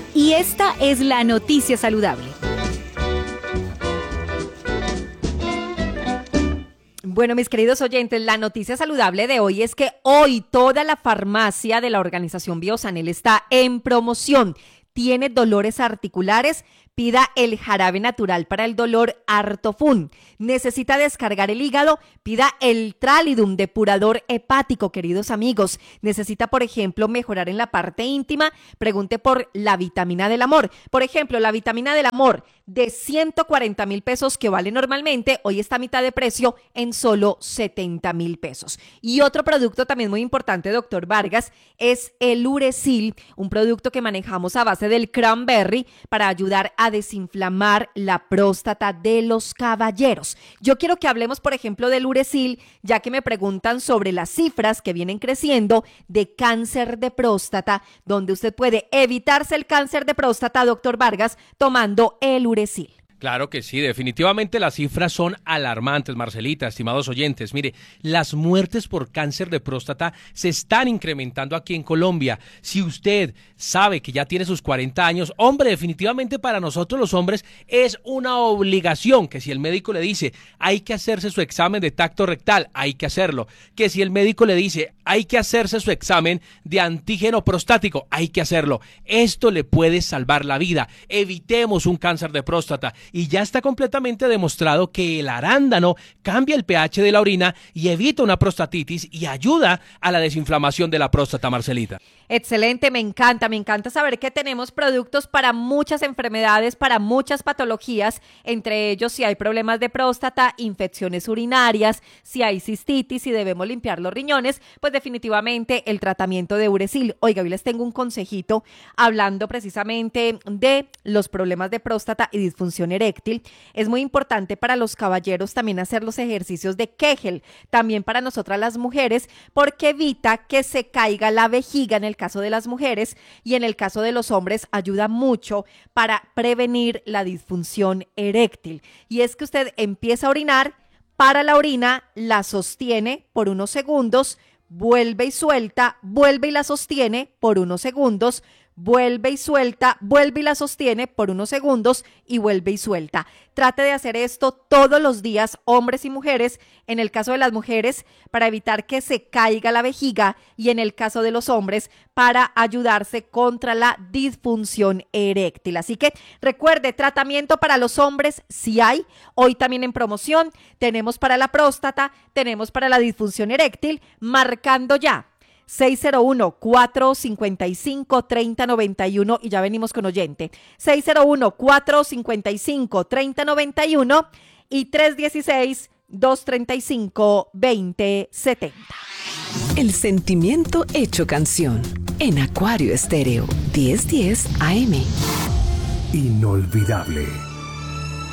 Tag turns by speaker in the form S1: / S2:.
S1: Y esta es la noticia saludable. Bueno, mis queridos oyentes, la noticia saludable de hoy es que hoy toda la farmacia de la organización Biosanel está en promoción. ¿Tiene dolores articulares? Pida el jarabe natural para el dolor Artofun. ¿Necesita descargar el hígado? Pida el Tralidum, depurador hepático, queridos amigos. ¿Necesita, por ejemplo, mejorar en la parte íntima? Pregunte por la vitamina del amor. Por ejemplo, la vitamina del amor de 140,000 pesos que vale normalmente, hoy está a mitad de precio en solo 70,000 pesos. Y otro producto también muy importante, doctor Vargas, es el Uresil, un producto que manejamos a base del cranberry para ayudar a desinflamar la próstata de los caballeros. Yo quiero que hablemos, por ejemplo, del Uresil, ya que me preguntan sobre las cifras que vienen creciendo de cáncer de próstata, donde usted puede evitarse el cáncer de próstata, doctor Vargas, tomando el Uresil.
S2: Claro que sí, definitivamente las cifras son alarmantes, Marcelita, estimados oyentes. Mire, las muertes por cáncer de próstata se están incrementando aquí en Colombia. Si usted sabe que ya tiene sus 40 años, hombre, definitivamente para nosotros los hombres es una obligación que si el médico le dice hay que hacerse su examen de tacto rectal, hay que hacerlo. Que si el médico le dice hay que hacerse su examen de antígeno prostático, hay que hacerlo. Esto le puede salvar la vida. Evitemos un cáncer de próstata. Y ya está completamente demostrado que el arándano cambia el pH de la orina y evita una prostatitis y ayuda a la desinflamación de la próstata, Marcelita.
S1: Excelente, me encanta saber que tenemos productos para muchas enfermedades, para muchas patologías, entre ellos si hay problemas de próstata, infecciones urinarias, si hay cistitis, si debemos limpiar los riñones, pues definitivamente el tratamiento de Uresil. Oiga, hoy les tengo un consejito hablando precisamente de los problemas de próstata y disfunción eréctil. Es muy importante para los caballeros también hacer los ejercicios de Kegel, también para nosotras las mujeres, porque evita que se caiga la vejiga en el caso de las mujeres y en el caso de los hombres ayuda mucho para prevenir la disfunción eréctil. Y es que usted empieza a orinar, para la orina, la sostiene por unos segundos, vuelve y suelta, vuelve y la sostiene por unos segundos, vuelve y suelta, vuelve y la sostiene por unos segundos y vuelve y suelta. Trate de hacer esto todos los días, hombres y mujeres, en el caso de las mujeres, para evitar que se caiga la vejiga y en el caso de los hombres, para ayudarse contra la disfunción eréctil. Así que recuerde, tratamiento para los hombres sí hay, hoy también en promoción, tenemos para la próstata, tenemos para la disfunción eréctil, marcando ya 601-455-3091 y ya venimos con oyente. 601-455-3091 y 316-235-2070.
S3: El sentimiento hecho canción en Acuario Estéreo 1010 AM.
S4: Inolvidable.